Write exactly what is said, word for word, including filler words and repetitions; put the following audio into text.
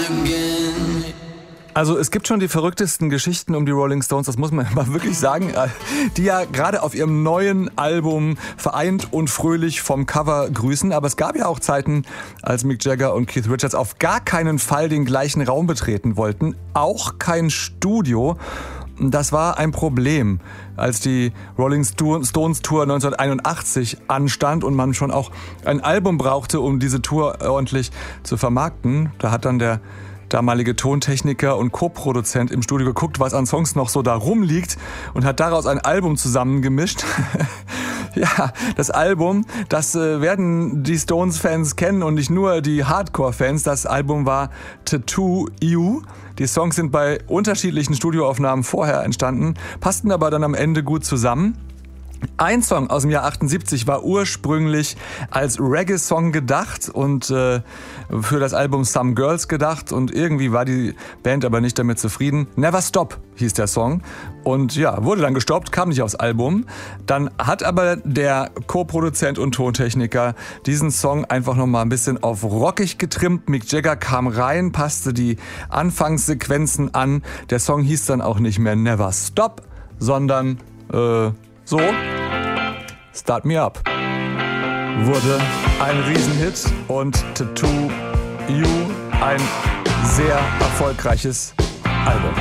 Also es gibt schon die verrücktesten Geschichten um die Rolling Stones, das muss man mal wirklich sagen, die ja gerade auf ihrem neuen Album Vereint und Fröhlich vom Cover grüßen. Aber es gab ja auch Zeiten, als Mick Jagger und Keith Richards auf gar keinen Fall den gleichen Raum betreten wollten, auch kein Studio. Das war ein Problem, als die Rolling Stones Tour neunzehnhunderteinundachtzig anstand und man schon auch ein Album brauchte, um diese Tour ordentlich zu vermarkten. Da hat dann der damalige Tontechniker und Co-Produzent im Studio geguckt, was an Songs noch so da rumliegt und hat daraus ein Album zusammengemischt. Ja, das Album, das äh, werden die Stones-Fans kennen und nicht nur die Hardcore-Fans. Das Album war Tattoo You. Die Songs sind bei unterschiedlichen Studioaufnahmen vorher entstanden, passten aber dann am Ende gut zusammen. Ein Song aus dem Jahr achtundsiebzig war ursprünglich als Reggae-Song gedacht und äh, für das Album Some Girls gedacht und irgendwie war die Band aber nicht damit zufrieden. Never Stop hieß der Song und ja, wurde dann gestoppt, kam nicht aufs Album. Dann hat aber der Co-Produzent und Tontechniker diesen Song einfach nochmal ein bisschen auf rockig getrimmt. Mick Jagger kam rein, passte die Anfangssequenzen an. Der Song hieß dann auch nicht mehr Never Stop, sondern äh, so, Start Me Up. Wurde ein Riesenhit und Tattoo You ein sehr erfolgreiches Album.